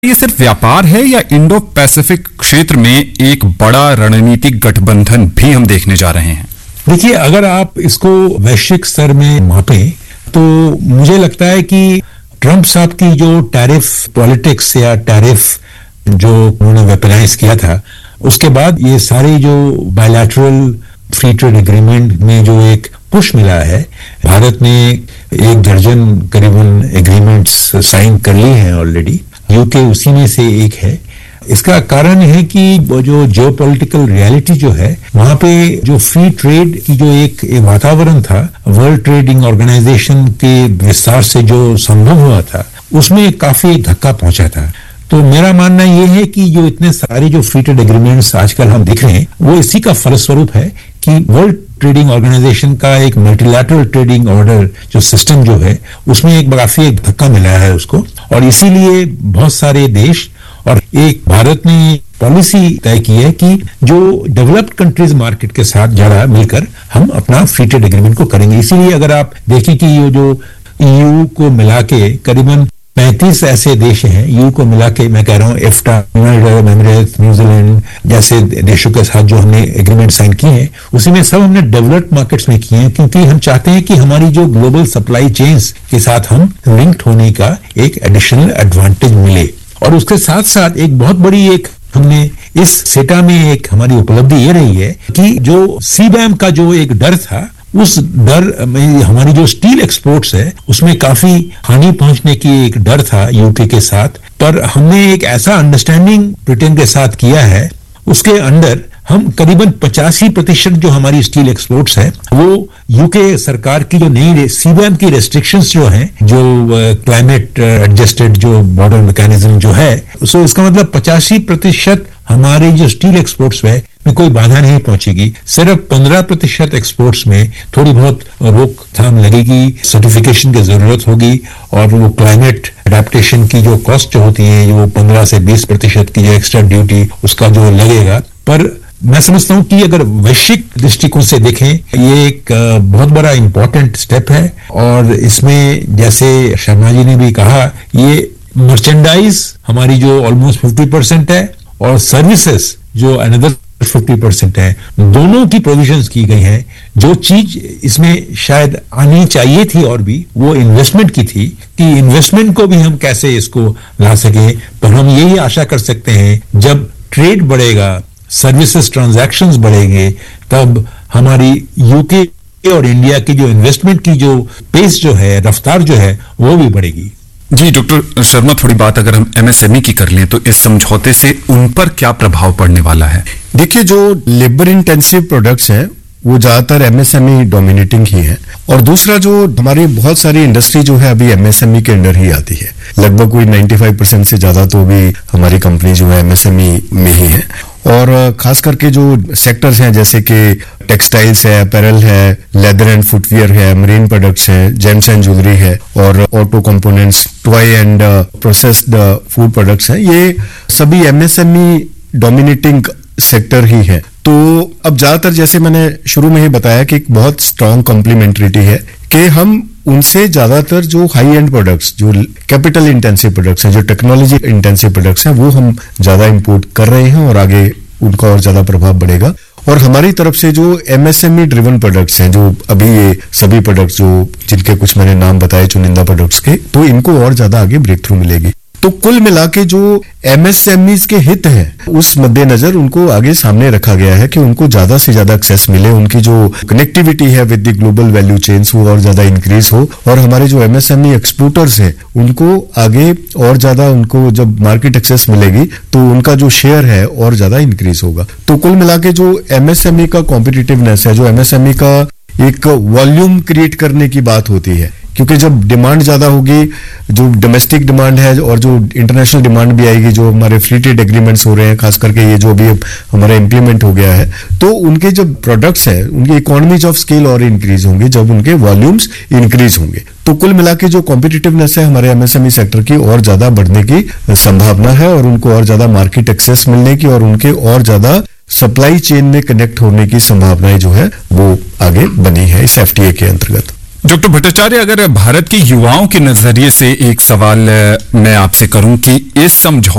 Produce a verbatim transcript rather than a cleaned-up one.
ये सिर्फ व्यापार है या इंडो पैसिफिक क्षेत्र में एक बड़ा रणनीतिक गठबंधन भी हम देखने जा रहे हैं? देखिए, अगर आप इसको वैश्विक स्तर में मापें तो मुझे लगता है कि ट्रंप साहब की जो टैरिफ पॉलिटिक्स या टैरिफ जो उन्होंने वेपनाइज किया था, उसके बाद ये सारे जो बायलैटरल फ्री ट्रेड एग्रीमेंट में जो एक पुश मिला है, भारत ने एक दर्जन करीबन एग्रीमेंट्स साइन कर लिए हैं ऑलरेडी। यूके उसी में से एक है। इसका कारण है कि वो जो जियोपॉलिटिकल रियलिटी जो है, वहां पे जो फ्री ट्रेड की जो एक, एक वातावरण था, वर्ल्ड ट्रेडिंग ऑर्गेनाइजेशन के विस्तार से जो संभव हुआ था, उसमें काफी धक्का पहुंचा था। तो मेरा मानना यह है कि जो इतने सारे जो फ्री ट्रेड एग्रीमेंट्स आजकल हम देख रहे हैं, वो इसी का फलस्वरूप है कि वर्ल्ड ट्रेडिंग ऑर्गेनाइजेशन का एक मल्टीलैटरल ट्रेडिंग ऑर्डर जो सिस्टम जो है, उसमें एक काफी एक धक्का मिला है उसको, और इसीलिए बहुत सारे देश और एक भारत ने पॉलिसी तय की है कि जो डेवलप्ड कंट्रीज मार्केट के साथ जरा मिलकर हम अपना फ्री ट्रेड एग्रीमेंट को करेंगे। इसीलिए अगर आप देखें कि ये जो ईयू को मिला के करीबन पैंतीस ऐसे देश हैं, यू को मिला के मैं कह रहा हूँ, एफ्टा, यूनाइटेड अरब एमिरेट्स, न्यूजीलैंड जैसे देशों के साथ जो हमने एग्रीमेंट साइन किए हैं, उसी में सब हमने डेवलप्ड मार्केट्स में किए हैं, क्योंकि हम चाहते हैं कि हमारी जो ग्लोबल सप्लाई चेन्स के साथ हम लिंक्ड होने का एक एडिशनल एडवांटेज मिले। और उसके साथ साथ एक बहुत बड़ी एक हमने इस सेटा में एक हमारी उपलब्धि ये रही है कि जो सीबैम का जो एक डर था, उस डर में हमारी जो स्टील एक्सपोर्ट्स है उसमें काफी हानि पहुंचने की एक डर था यूके के साथ, पर हमने एक ऐसा अंडरस्टैंडिंग ब्रिटेन के साथ किया है, उसके अंडर हम करीबन पचासी प्रतिशत जो हमारी स्टील एक्सपोर्ट्स है वो यूके सरकार की जो नई सीबैम की रेस्ट्रिक्शंस जो हैं, जो क्लाइमेट एडजस्टेड जो बॉर्डर मैकेनिज्म जो है, सो इसका मतलब पचासी प्रतिशत हमारे जो स्टील एक्सपोर्ट्स है में कोई बाधा नहीं पहुंचेगी। सिर्फ पंद्रह प्रतिशत एक्सपोर्ट्स में थोड़ी बहुत रोकथाम लगेगी, सर्टिफिकेशन की जरूरत होगी, और वो क्लाइमेट एडेप्टेशन की जो कॉस्ट जो होती है, वो पंद्रह से बीस प्रतिशत की जो एक्स्ट्रा ड्यूटी उसका जो लगेगा। पर मैं समझता हूं कि अगर वैश्विक दृष्टिकोण से देखें, ये एक बहुत बड़ा इंपॉर्टेंट स्टेप है, और इसमें जैसे शर्मा जी ने भी कहा, ये मर्चेंडाइज हमारी जो ऑलमोस्ट फिफ्टी परसेंट है और सर्विसेज जो अनदर फिफ्टी परसेंट है, दोनों की प्रोविजंस की गई हैं। जो चीज इसमें शायद आनी चाहिए थी और भी, वो इन्वेस्टमेंट की थी, कि इन्वेस्टमेंट को भी हम कैसे इसको ला सकें। पर हम यही आशा कर सकते हैं, जब ट्रेड बढ़ेगा, सर्विसेज ट्रांजैक्शंस बढ़ेंगे, तब हमारी यूके और इंडिया की जो इन्वेस्टमेंट की जो पेस जो है, रफ्तार जो है, वो भी बढ़ेगी। जी डॉक्टर शर्मा, थोड़ी बात अगर हम एमएसएमई की कर लें तो इस समझौते से उन पर क्या प्रभाव पड़ने वाला है? देखिए, जो लेबर इंटेंसिव प्रोडक्ट्स हैं वो ज्यादातर एमएसएमई डोमिनेटिंग ही है, और दूसरा जो हमारी बहुत सारी इंडस्ट्री जो है अभी एमएसएमई के अंडर ही आती है। लगभग कोई पचानवे परसेंट से ज्यादा तो भी हमारी कंपनी जो है एमएसएमई में ही है। और खास करके जो सेक्टर्स हैं जैसे कि टेक्सटाइल्स है, अपैरल है, लेदर एंड फुटवियर है, मरीन प्रोडक्ट्स हैं, जेम्स एंड ज्वेलरी है, और auto components, toy and processed food products हैं, ये सभी एमएसएमई डोमिनेटिंग सेक्टर ही है। तो अब ज्यादातर जैसे मैंने शुरू में ही बताया कि एक बहुत स्ट्रांग कॉम्प्लीमेंट्रिटी है कि हम उनसे ज्यादातर जो हाई एंड प्रोडक्ट्स, जो कैपिटल इंटेंसिव प्रोडक्ट्स हैं, जो टेक्नोलॉजी इंटेंसिव प्रोडक्ट्स हैं, वो हम ज्यादा इंपोर्ट कर रहे हैं, और आगे उनका और ज्यादा प्रभाव बढ़ेगा। और हमारी तरफ से जो एमएसएमई ड्रिवन प्रोडक्ट्स हैं, जो अभी ये सभी प्रोडक्ट्स जो जिनके कुछ मैंने नाम बताए चुनिंदा प्रोडक्ट्स के, तो इनको और ज्यादा आगे ब्रेक थ्रू मिलेगी। तो कुल मिला के जो एमएसएमईज के हित हैं, उस मद्देनजर उनको आगे सामने रखा गया है कि उनको ज्यादा से ज्यादा एक्सेस मिले, उनकी जो कनेक्टिविटी है with the global value chains वो और ज्यादा इंक्रीज हो, और हमारे जो एमएसएमई एक्सपोर्टर्स हैं उनको आगे और ज्यादा, उनको जब मार्केट एक्सेस मिलेगी तो उनका जो शेयर है और ज्यादा इंक्रीज होगा। तो कुल मिला के जो एमएसएमई का कॉम्पिटिटिवनेस है, जो एमएसएमई का एक वॉल्यूम क्रिएट करने की बात होती है, क्योंकि जब डिमांड ज्यादा होगी, जो डोमेस्टिक डिमांड है और जो इंटरनेशनल डिमांड भी आएगी, जो हमारे फ्री ट्रेड एग्रीमेंट्स हो रहे हैं, खास करके ये जो अभी हमारा इंप्लीमेंट हो गया है, तो उनके जो प्रोडक्ट्स हैं उनकी इकोनॉमीज ऑफ स्केल और इंक्रीज होंगे जब उनके वॉल्यूम्स इंक्रीज होंगे। तो कुल मिला के जो कॉम्पिटिटिवनेस है हमारे एमएसएमई सेक्टर की और ज्यादा बढ़ने की संभावना है, और उनको और ज्यादा मार्केट एक्सेस मिलने की और उनके और ज्यादा सप्लाई चेन में कनेक्ट होने की संभावनाएं जो है वो आगे बनी है इस एफटीए के अंतर्गत। डॉक्टर भट्टाचार्य, अगर भारत के युवाओं के नजरिए से एक सवाल मैं आपसे करूं कि इस समझौते